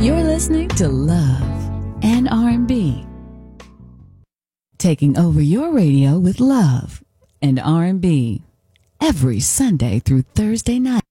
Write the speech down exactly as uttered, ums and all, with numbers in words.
You're listening to Love and R and B. Taking over your radio with love and R and B every Sunday through Thursday night.